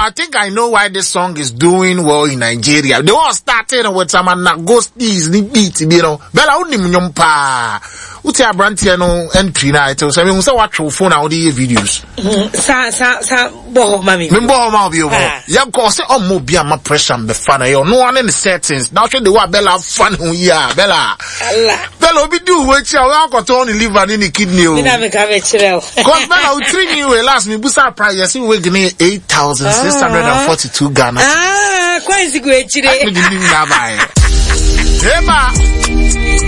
I think I know why this song is doing well in Nigeria. They all started with some ghosties, the beat, you know. Bella unim nyompa. Uti abranti no entry na ito. So I mean, so watch your phone out the videos. Sa boho mami. Boho mami yo. Ya ko say mo bia ma pressure be fan yo. No one in the settings. Now show the wa Bella fan here. Bella. Allah. Bella obi do we chi we ko to on liver in the kidney o. Me na me ka be chirel. Cause Bella we treat you last me busa price you see we giving 8,642 Ghana. Kwanzi go echire. Me give na buy. Eba